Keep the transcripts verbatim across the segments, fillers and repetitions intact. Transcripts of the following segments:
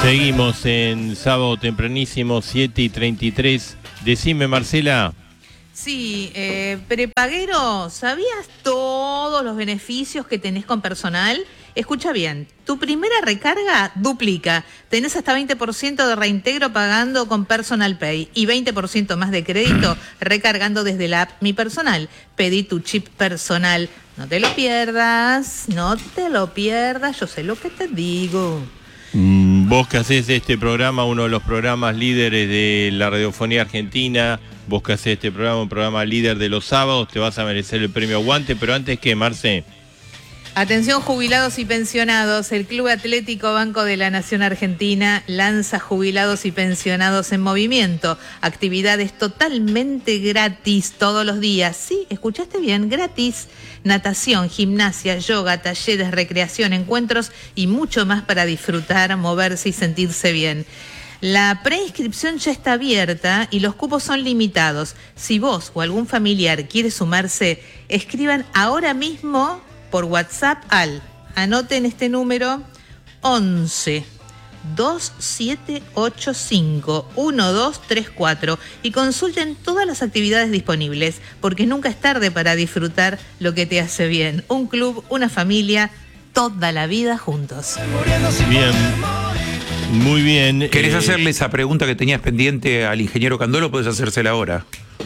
Seguimos en sábado tempranísimo, siete y treinta y tres. Decime, Marcela. Sí, eh, prepaguero, ¿sabías todos los beneficios que tenés con personal? Escucha bien, tu primera recarga duplica. Tenés hasta veinte por ciento de reintegro pagando con Personal Pay y veinte por ciento más de crédito recargando desde la app Mi Personal. Pedí tu chip personal. No te lo pierdas, no te lo pierdas, yo sé lo que te digo. Mm, vos que hacés este programa, uno de los programas líderes de la radiofonía argentina, vos que hacés este programa, un programa líder de los sábados, te vas a merecer el premio Aguante, pero antes que, Marce... Atención jubilados y pensionados, el Club Atlético Banco de la Nación Argentina lanza Jubilados y Pensionados en Movimiento, actividades totalmente gratis todos los días, sí, escuchaste bien, gratis, natación, gimnasia, yoga, talleres, recreación, encuentros y mucho más para disfrutar, moverse y sentirse bien. La preinscripción ya está abierta y los cupos son limitados. Si vos o algún familiar quiere sumarse, escriban ahora mismo por WhatsApp al, anoten este número, once dos siete ocho cinco uno dos tres cuatro y consulten todas las actividades disponibles, porque nunca es tarde para disfrutar lo que te hace bien. Un club, una familia, toda la vida juntos. Bien, muy bien. ¿Querés eh, hacerle esa pregunta que tenías pendiente al ingeniero Candolo? Podés hacérsela ahora.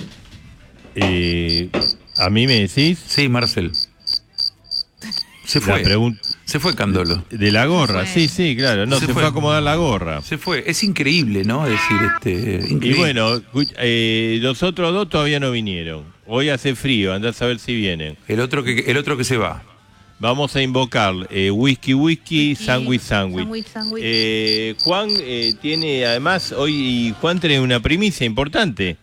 Eh, ¿A mí me decís? Sí, Marcel. Se fue. Pregun- se fue Candolo. De la gorra, Se sí, sí, claro. No, se, Se fue. fue a acomodar la gorra. Se fue. Es increíble, ¿no? Es decir, este. Increíble. Y bueno, escuch- eh, los otros dos todavía no vinieron. Hoy hace frío, andás a ver si vienen. El otro que, el otro que se va. Vamos a invocar eh, whisky, whisky, Whisky, sándwich, sándwich. sándwich, sándwich. Eh, Juan eh, tiene, además, hoy Juan tiene una primicia importante.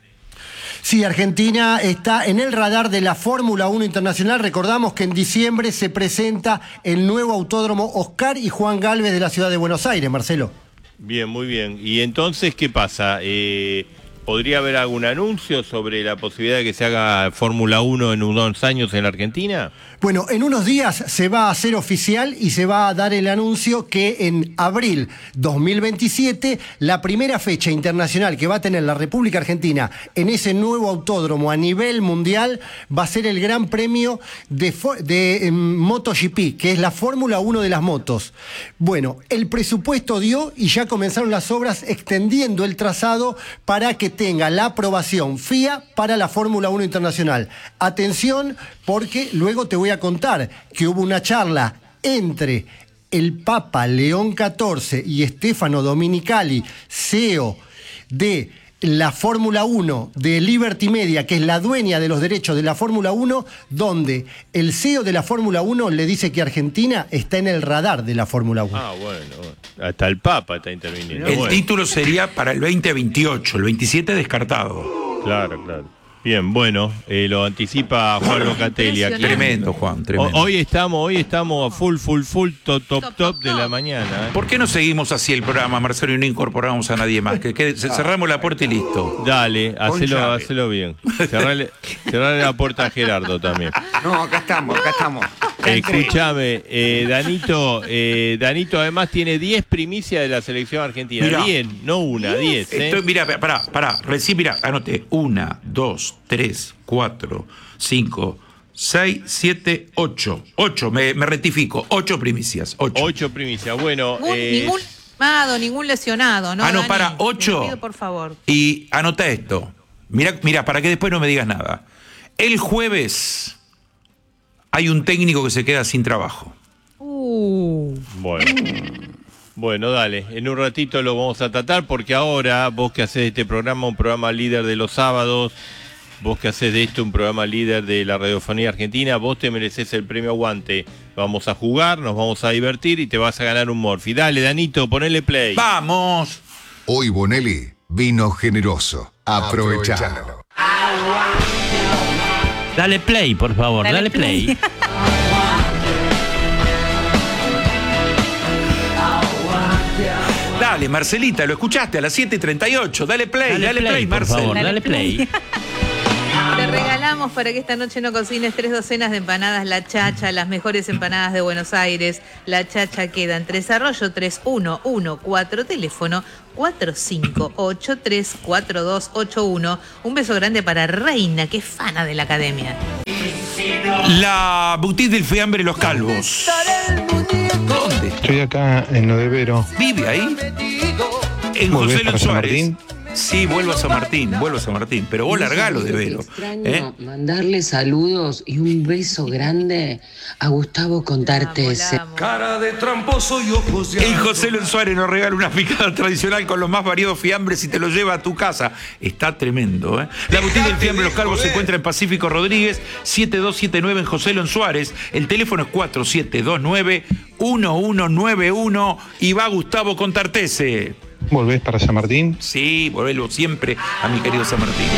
Sí, Argentina está en el radar de la Fórmula uno Internacional. Recordamos que en diciembre se presenta el nuevo autódromo Oscar y Juan Galvez de la ciudad de Buenos Aires, Marcelo. Bien, muy bien. Y entonces, ¿qué pasa? Eh, ¿Podría haber algún anuncio sobre la posibilidad de que se haga Fórmula uno en unos años en la Argentina? Bueno, en unos días se va a hacer oficial y se va a dar el anuncio que en abril dos mil veintisiete, la primera fecha internacional que va a tener la República Argentina en ese nuevo autódromo a nivel mundial va a ser el Gran Premio de, de eh, MotoGP, que es la Fórmula uno de las motos. Bueno, el presupuesto dio y ya comenzaron las obras extendiendo el trazado para que tenga la aprobación F I A para la Fórmula uno Internacional. Atención, porque luego te voy a contar que hubo una charla entre el Papa León catorce y Stefano Domenicali, C E O de la Fórmula uno de Liberty Media, que es la dueña de los derechos de la Fórmula uno, donde el C E O de la Fórmula uno le dice que Argentina está en el radar de la Fórmula uno. Ah, bueno, hasta el Papa está interviniendo. El Bueno, título sería para el veinte veintiocho, el veintisiete descartado. claro, claro. Bien, bueno, eh, lo anticipa Juan Locatelli aquí. Tremendo, Juan, tremendo. Hoy estamos, hoy estamos a full, full, full, top, top, Top, top top, de top. la mañana. ¿eh? ¿Por qué no seguimos así el programa, Marcelo, y no incorporamos a nadie más? Que, que cerramos la puerta y listo. Dale, hacelo, llave. hacelo bien. Cerrale, cerrale la puerta a Gerardo también. No, acá estamos, acá estamos. Escúchame, eh, Danito, eh, Danito además tiene diez primicias de la selección argentina. Mirá. diez, no una, diez. ¿eh? Estoy, mirá, pará, pará, recién, mirá, anoté. Una, dos, tres, cuatro, cinco, seis, siete, ocho. Ocho, me, me rectifico, ocho primicias. Ocho. Ocho primicias. Bueno, Ningún, eh, ningún lastimado, ningún lesionado, ¿no? Ah, no, Dani? para, Te ocho. pido, por favor. Y anota esto. Mirá, mirá, para que después no me digas nada. El jueves hay un técnico que se queda sin trabajo. Uh. bueno. Bueno, dale, en un ratito lo vamos a tratar porque ahora vos que hacés este programa, un programa líder de los sábados, vos que hacés de esto un programa líder de la radiofonía argentina, vos te mereces el premio Aguante. Vamos a jugar, nos vamos a divertir y te vas a ganar un Morphy. Dale, Danito, ponele play. ¡Vamos! Hoy Bonelli, vino generoso. Aprovechalo. Dale play, por favor, dale, Dale play. play. Dale, Marcelita, lo escuchaste a las siete y treinta y ocho. Dale play, dale, Dale play, play, por Marcel. favor, dale play. Te regalamos esperamos para que esta noche no cocines tres docenas de empanadas La Chacha, las mejores empanadas de Buenos Aires. La Chacha queda en Tres Arroyo tres uno uno cuatro, teléfono cuatro cinco ocho tres cuatro dos ocho uno. Un beso grande para Reina, que es fana de la academia. La boutique del fiambre Los Calvos. ¿Dónde? Estoy acá en Odevero. ¿Vive ahí? En ¿Volvés José para Luis San Suárez. Martín? Sí, vuelvo a San Martín, vuelvo a San Martín, pero vos largalo de Vero. Extraño ¿eh? mandarle saludos y un beso grande a Gustavo Contartese. Cara de tramposo y ojos de... El José Luis Suárez nos regala una picada tradicional con los más variados fiambres y te lo lleva a tu casa. Está tremendo, ¿eh? La boutique del fiambre Los Calvos se encuentra en Pacífico Rodríguez, siete dos siete nueve en José Luis Suárez. El teléfono es cuatro siete dos nueve uno uno nueve uno y va Gustavo Contartese. ¿Volvés para San Martín? Sí, vuelvo siempre a mi querido San Martín.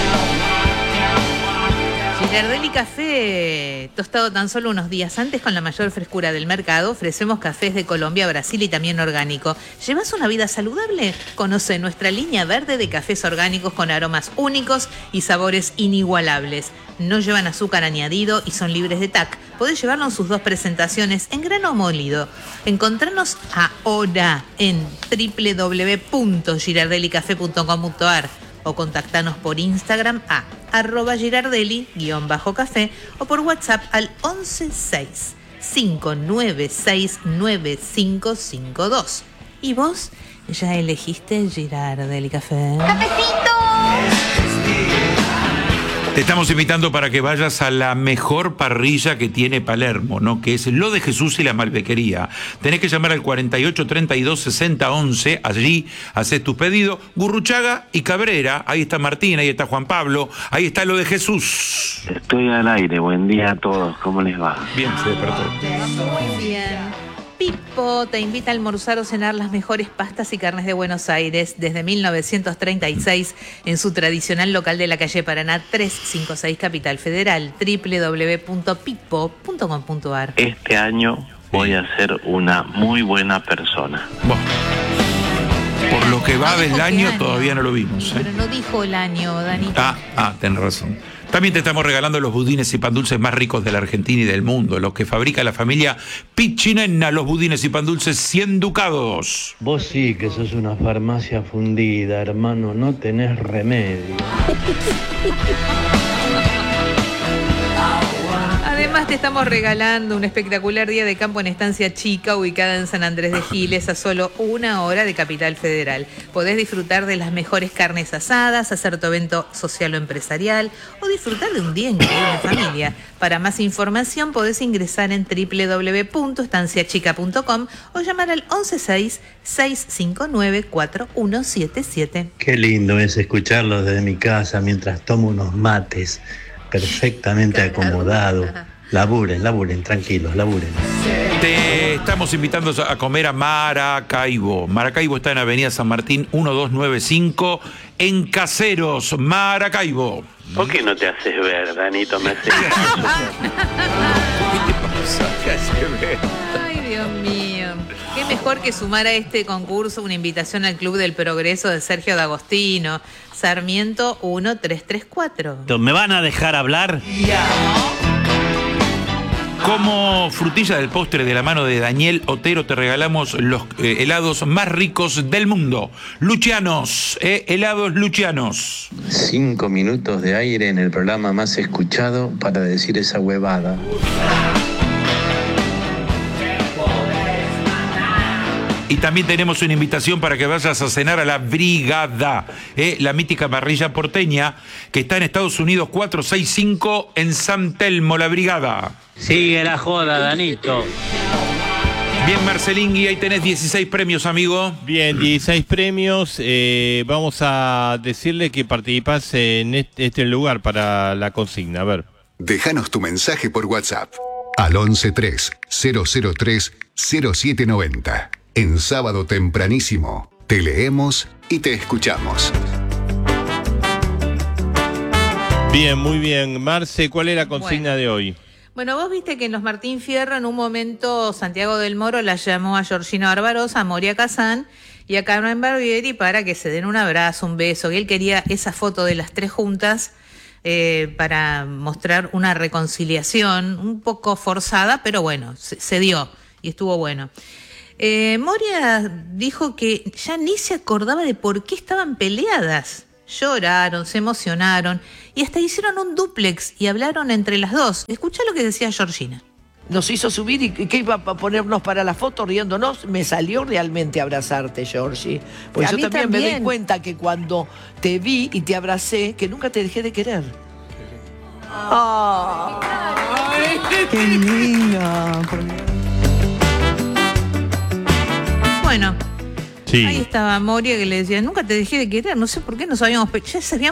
Girardelli Café, tostado tan solo unos días antes con la mayor frescura del mercado. Ofrecemos cafés de Colombia, Brasil y también orgánico. ¿Llevas una vida saludable? Conoce nuestra línea verde de cafés orgánicos con aromas únicos y sabores inigualables. No llevan azúcar añadido y son libres de T A C. Podés llevarlo en sus dos presentaciones, en grano o molido. Encontranos ahora en doble u doble u doble u punto girardelli café punto com punto a r o contactanos por Instagram a arroba girardelli-café o por WhatsApp al once seis cinco nueve seis nueve cinco cinco dos. ¿Y vos ya elegiste Girardelli Café? Te estamos invitando para que vayas a la mejor parrilla que tiene Palermo, ¿no? Que es Lo de Jesús y la Malbequería. Tenés que llamar al cuarenta y ocho treinta y dos sesenta once, allí haces tu pedido. Gurruchaga y Cabrera, ahí está Martín, ahí está Juan Pablo, ahí está Lo de Jesús. Estoy al aire, buen día a todos, ¿cómo les va? Bien, se despertó. Muy bien. Pipo te invita a almorzar o cenar las mejores pastas y carnes de Buenos Aires desde mil novecientos treinta y seis en su tradicional local de la calle Paraná trescientos cincuenta y seis Capital Federal, doble u doble u doble u punto pipo punto com punto a r. Este año voy a ser una muy buena persona. Bueno, por lo que va No del dijo año, qué año. todavía no lo vimos. ¿eh? Pero no dijo el año, Danito. Ah, ah, tenés razón. También te estamos regalando los budines y pan dulces más ricos de la Argentina y del mundo, los que fabrica la familia Piccinenna, los budines y pan dulces cien ducados. Vos sí que sos una farmacia fundida, hermano, no tenés remedio. Además te estamos regalando un espectacular día de campo en Estancia Chica, ubicada en San Andrés de Giles, a solo una hora de Capital Federal. Podés disfrutar de las mejores carnes asadas, hacer tu evento social o empresarial, o disfrutar de un día increíble en familia. Para más información podés ingresar en doble u doble u doble u punto estancia chica punto com o llamar al once seis seis cinco nueve cuatro uno siete siete. Qué lindo es escucharlos desde mi casa mientras tomo unos mates, perfectamente acomodados. Laburen, laburen, tranquilos, laburen. Te estamos invitando a comer a Maracaibo. Maracaibo está en Avenida San Martín mil doscientos noventa y cinco en Caseros, Maracaibo. ¿Por qué no te haces ver, Danito? Me haces ver. ¿Qué te pasa? ¿Qué haces ver? Ay, Dios mío. Qué mejor que sumar a este concurso una invitación al Club del Progreso de Sergio D'Agostino, Sarmiento mil trescientos treinta y cuatro. ¿Me van a dejar hablar? Como frutilla del postre de la mano de Daniel Otero te regalamos los eh, helados más ricos del mundo. Lucianos, eh, helados Lucianos. Cinco minutos de aire en el programa más escuchado para decir esa huevada. Y también tenemos una invitación para que vayas a cenar a La Brigada, eh, la mítica parrilla porteña que está en Estados Unidos cuatrocientos sesenta y cinco en San Telmo, La Brigada. Sigue la joda, Danito. Bien, Marcelingui, ahí tenés dieciséis premios, amigo. Bien, dieciséis premios. Eh, vamos a decirle que participás en este, este lugar para la consigna. A ver. Déjanos tu mensaje por WhatsApp al once tres cero cero tres cero siete noventa. En sábado tempranísimo, te leemos y te escuchamos. Bien, muy bien. Marce, ¿cuál es la consigna Bueno. de hoy? Bueno, vos viste que en los Martín Fierro en un momento Santiago del Moro la llamó a Georgina Barbarosa, a Moria Kazán y a Carmen Barbieri para que se den un abrazo, un beso, que él quería esa foto de las tres juntas eh, para mostrar una reconciliación un poco forzada, pero bueno, se, se dio y estuvo bueno. Eh, Moria dijo que ya ni se acordaba de por qué estaban peleadas. Lloraron, se emocionaron y hasta hicieron un dúplex y hablaron entre las dos. Escuchá lo que decía Georgina. Nos hizo subir y que iba a ponernos para la foto riéndonos. Me salió realmente abrazarte, Georgie. Porque yo también, también me doy cuenta que cuando te vi y te abracé, que nunca te dejé de querer. Oh. Ay, ¡qué linda! Bueno, sí. Ahí estaba Moria que le decía, nunca te dejé de querer, no sé por qué nos habíamos... Pe- ya sería